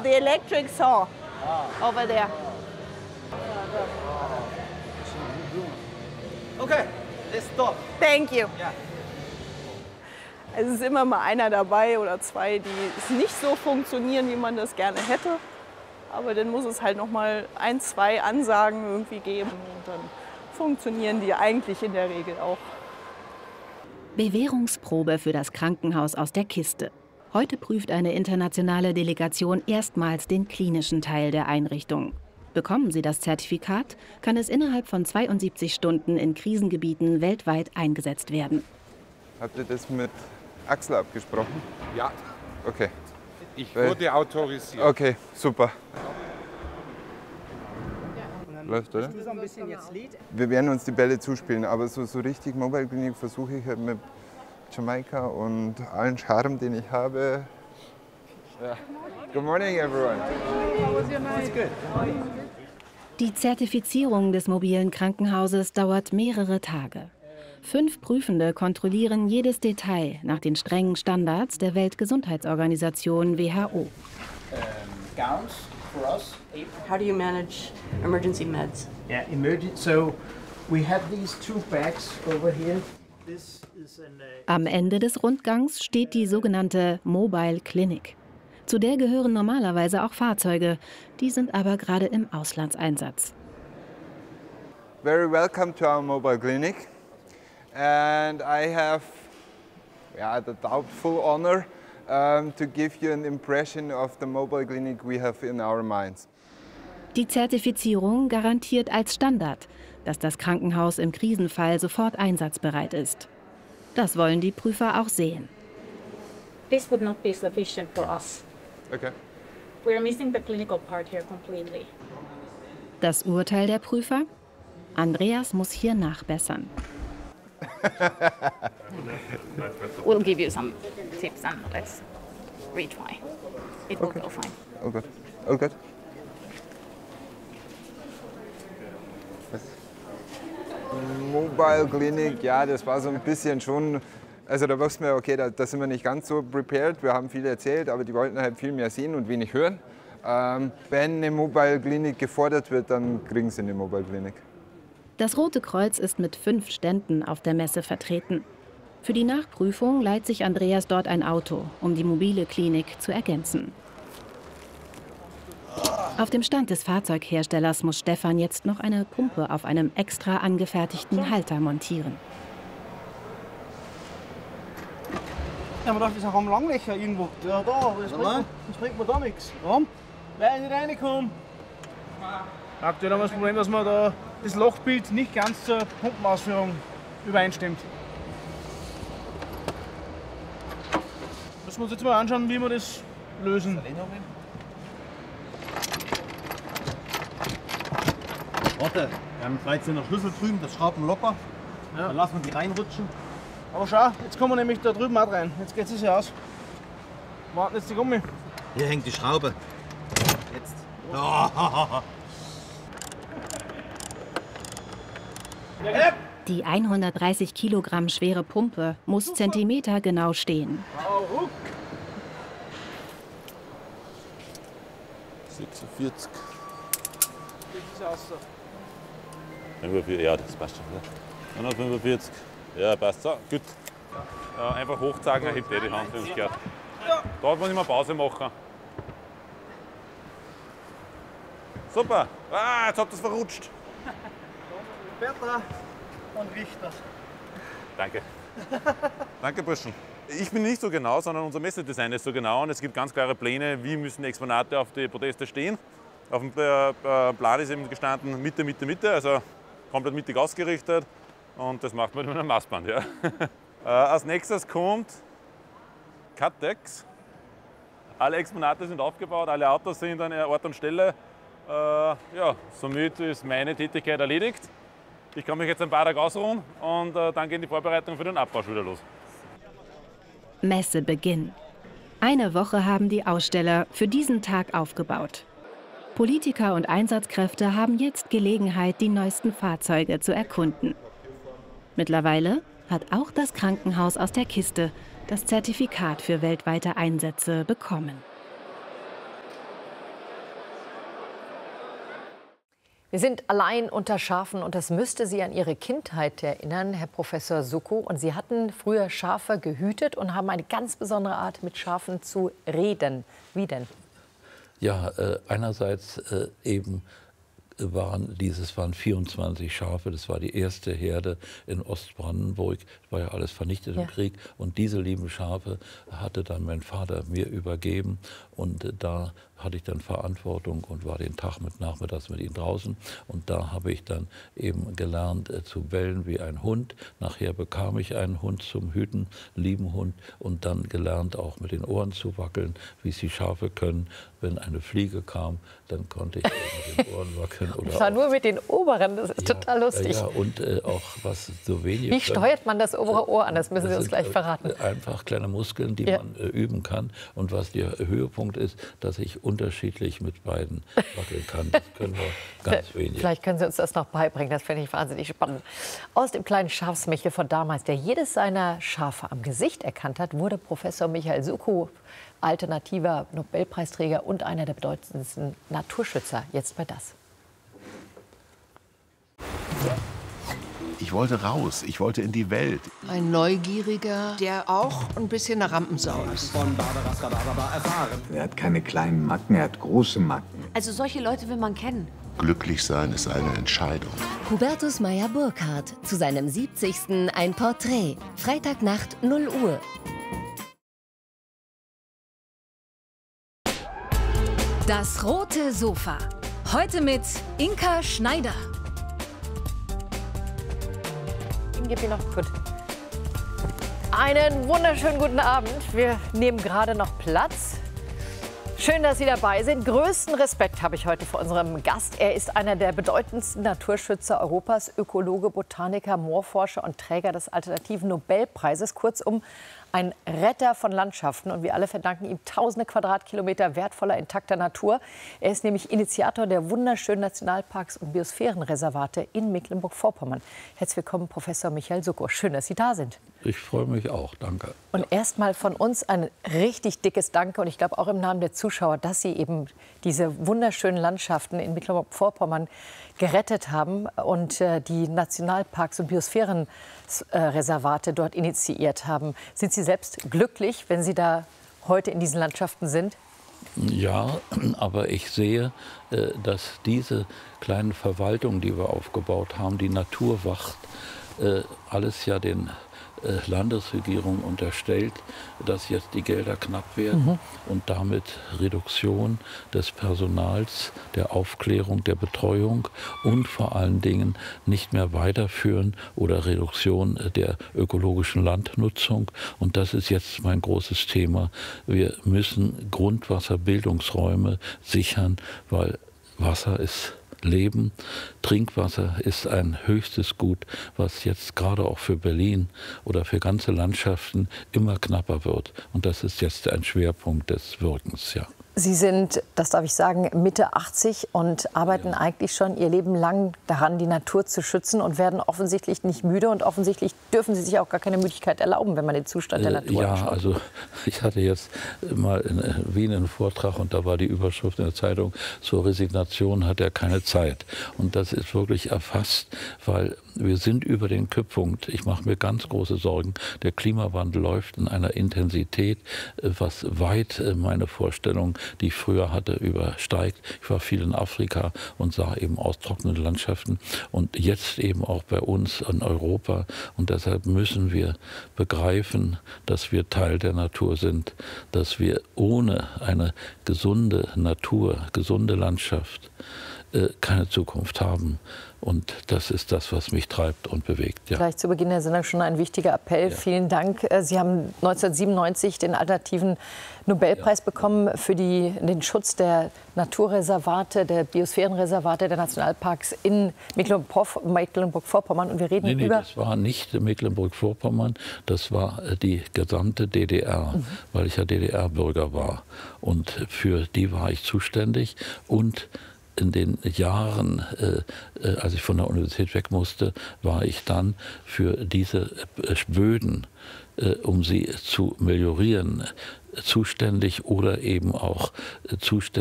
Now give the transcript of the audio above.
the electric saw over there. Okay, let's stop. Thank you. Yeah. Es ist immer mal einer dabei oder zwei, die es nicht so funktionieren, wie man das gerne hätte. Aber dann muss es halt noch mal ein, zwei Ansagen irgendwie geben und dann funktionieren die eigentlich in der Regel auch. Bewährungsprobe für das Krankenhaus aus der Kiste. Heute prüft eine internationale Delegation erstmals den klinischen Teil der Einrichtung. Bekommen sie das Zertifikat, kann es innerhalb von 72 Stunden in Krisengebieten weltweit eingesetzt werden. Habt ihr das mit Axel abgesprochen? Ja, Okay. ich wurde autorisiert. Okay, super. Läuft, oder? Wir werden uns die Bälle zuspielen, aber so richtig Mobile Clinic versuche ich halt mit Jamaika und allen Charme, den ich habe. Ja. Good morning, everyone. Die Zertifizierung des mobilen Krankenhauses dauert mehrere Tage. 5 Prüfende kontrollieren jedes Detail nach den strengen Standards der Weltgesundheitsorganisation WHO. Gowns for us. How do you manage emergency meds? Yeah, emergency. So we have these 2 bags over here. This is an Am Ende des Rundgangs steht die sogenannte Mobile Clinic. Zu der gehören normalerweise auch Fahrzeuge, die sind aber gerade im Auslandseinsatz. Very welcome to our mobile clinic. And I have the doubtful honor to give you an impression of the mobile clinic we have in our minds. Die Zertifizierung garantiert als Standard, dass das Krankenhaus im Krisenfall sofort einsatzbereit ist. Das wollen die Prüfer auch sehen. This would not be sufficient for us. Okay. We're missing the clinical part here completely. Das Urteil der Prüfer? Andreas muss hier nachbessern. We'll give you some tips and let's retry. It will go fine. Oh Gott. Oh Gott. Mobile Clinic, ja, das war so ein bisschen schon, also da wussten wir, okay, da sind wir nicht ganz so prepared, wir haben viel erzählt, aber die wollten halt viel mehr sehen und wenig hören. Wenn eine Mobile Clinic gefordert wird, dann kriegen sie eine Mobile Clinic. Das Rote Kreuz ist mit 5 Ständen auf der Messe vertreten. Für die Nachprüfung leiht sich Andreas dort ein Auto, um die mobile Klinik zu ergänzen. Auf dem Stand des Fahrzeugherstellers muss Stefan jetzt noch eine Pumpe auf einem extra angefertigten Halter montieren. Ja, man dachte, das ist ein Langlöcher irgendwo. Ja, da, aber das bringt mir da nichts. Warum? Weil ich nicht reinkomme. Aktuell haben wir das Problem, dass man da das Lochbild nicht ganz zur Pumpenausführung übereinstimmt. Müssen wir uns jetzt mal anschauen, wie wir das lösen. Warte, wir haben 13er Schlüssel drüben, das Schrauben locker. Ja. Dann lassen wir die reinrutschen. Aber schau, jetzt kommen wir nämlich da drüben auch rein. Jetzt geht es ja aus. Warten jetzt die Gummi. Hier hängt die Schraube. Jetzt. Die 130 Kilogramm schwere Pumpe muss zentimetergenau stehen. 46. 45. 45, ja, das passt schon. 145. Ja, passt. So, gut. Einfach hochzeigen, er hebt die Hand, wenn es geht. Da hat man nicht mehr Pause machen. Super. Ah, jetzt hat das verrutscht. Bertha und Richter. Danke. Danke, Burschen. Ich bin nicht so genau, sondern unser Messedesign ist so genau. Und es gibt ganz klare Pläne, wie müssen Exponate auf die Podeste stehen. Auf dem Plan ist eben gestanden Mitte, Mitte, Mitte, also komplett mittig ausgerichtet. Und das macht man mit einem Maßband. Ja. Als nächstes kommt Cuttex. Alle Exponate sind aufgebaut, alle Autos sind an Ort und Stelle. Ja, somit ist meine Tätigkeit erledigt. Ich kann mich jetzt ein paar Tage ausruhen und dann gehen die Vorbereitungen für den Abbau schon wieder los. Messebeginn. Eine Woche haben die Aussteller für diesen Tag aufgebaut. Politiker und Einsatzkräfte haben jetzt Gelegenheit, die neuesten Fahrzeuge zu erkunden. Mittlerweile hat auch das Krankenhaus aus der Kiste das Zertifikat für weltweite Einsätze bekommen. Wir sind allein unter Schafen und das müsste Sie an Ihre Kindheit erinnern, Herr Professor Suckow. Und Sie hatten früher Schafe gehütet und haben eine ganz besondere Art, mit Schafen zu reden. Wie denn? Ja, einerseits waren 24 Schafe, das war die erste Herde in Ostbrandenburg, das war ja alles vernichtet im Krieg, und diese lieben Schafe hatte dann mein Vater mir übergeben, und da hatte ich dann Verantwortung und war den Tag nachmittags mit ihnen draußen, und da habe ich dann eben gelernt zu bellen wie ein Hund. Nachher bekam ich einen Hund zum Hüten, lieben Hund, und dann gelernt auch mit den Ohren zu wackeln, wie es die Schafe können. Wenn eine Fliege kam, dann konnte ich mit den Ohren wackeln. Oder das war nur mit den oberen, das ist total lustig. Ja, und auch was so wenige. Wie steuert man das obere Ohr an? Das müssen Sie uns gleich verraten. Einfach kleine Muskeln, die man üben kann. Und was der Höhepunkt ist, dass ich unterschiedlich mit beiden wackeln kann. Das können wir ganz wenig. Vielleicht können Sie uns das noch beibringen, das fände ich wahnsinnig spannend. Aus dem kleinen Schafsmichel von damals, der jedes seiner Schafe am Gesicht erkannt hat, wurde Professor Michael Suckow alternativer Nobelpreisträger und einer der bedeutendsten Naturschützer. Jetzt bei das. Ich wollte raus, ich wollte in die Welt. Ein Neugieriger, der auch ein bisschen nach Rampensau ist. Er hat keine kleinen Macken, er hat große Macken. Also solche Leute will man kennen. Glücklich sein ist eine Entscheidung. Hubertus Meyer-Burkhardt, zu seinem 70. ein Porträt. Freitagnacht 0 Uhr. Das rote Sofa. Heute mit Inka Schneider. Gib ihn noch gut. Einen wunderschönen guten Abend. Wir nehmen gerade noch Platz. Schön, dass Sie dabei sind. Größten Respekt habe ich heute vor unserem Gast. Er ist einer der bedeutendsten Naturschützer Europas, Ökologe, Botaniker, Moorforscher und Träger des alternativen Nobelpreises. Kurzum, ein Retter von Landschaften. Und wir alle verdanken ihm tausende Quadratkilometer wertvoller, intakter Natur. Er ist nämlich Initiator der wunderschönen Nationalparks und Biosphärenreservate in Mecklenburg-Vorpommern. Herzlich willkommen, Professor Michael Suckow. Schön, dass Sie da sind. Ich freue mich auch, danke. Und erstmal von uns ein richtig dickes Danke, und ich glaube auch im Namen der Zuschauer, dass Sie eben diese wunderschönen Landschaften in Mecklenburg-Vorpommern gerettet haben und die Nationalparks und Biosphärenreservate dort initiiert haben. Sind Sie selbst glücklich, wenn Sie da heute in diesen Landschaften sind? Ja, aber ich sehe, dass diese kleinen Verwaltungen, die wir aufgebaut haben, die Naturwacht, alles ja den Landesregierung unterstellt, dass jetzt die Gelder knapp werden und damit Reduktion des Personals, der Aufklärung, der Betreuung und vor allen Dingen nicht mehr weiterführen oder Reduktion der ökologischen Landnutzung. Und das ist jetzt mein großes Thema. Wir müssen Grundwasserbildungsräume sichern, weil Wasser ist Leben. Trinkwasser ist ein höchstes Gut, was jetzt gerade auch für Berlin oder für ganze Landschaften immer knapper wird. Und das ist jetzt ein Schwerpunkt des Wirkens, ja. Sie sind, das darf ich sagen, Mitte 80 und arbeiten eigentlich schon Ihr Leben lang daran, die Natur zu schützen, und werden offensichtlich nicht müde. Und offensichtlich dürfen Sie sich auch gar keine Müdigkeit erlauben, wenn man den Zustand der Natur anschaut. Ja, also ich hatte jetzt mal in Wien einen Vortrag, und da war die Überschrift in der Zeitung: Zur Resignation hat er keine Zeit. Und das ist wirklich erfasst, weil wir sind über den Kipppunkt. Ich mache mir ganz große Sorgen. Der Klimawandel läuft in einer Intensität, was weit meine Vorstellung, die ich früher hatte, übersteigt. Ich war viel in Afrika und sah eben austrocknende Landschaften, und jetzt eben auch bei uns in Europa. Und deshalb müssen wir begreifen, dass wir Teil der Natur sind, dass wir ohne eine gesunde Natur, gesunde Landschaft keine Zukunft haben. Und das ist das, was mich treibt und bewegt. Ja. Gleich zu Beginn der Sendung schon ein wichtiger Appell. Ja. Vielen Dank. Sie haben 1997 den alternativen Nobelpreis bekommen für den Schutz der Naturreservate, der Biosphärenreservate, der Nationalparks in Mecklenburg-Vorpommern. Und wir reden über... Das war nicht Mecklenburg-Vorpommern, das war die gesamte DDR, weil ich ja DDR-Bürger war. Und für die war ich zuständig. Und in den Jahren, als ich von der Universität weg musste, war ich dann für diese Böden, um sie zu meliorieren, zuständig oder eben auch zuständig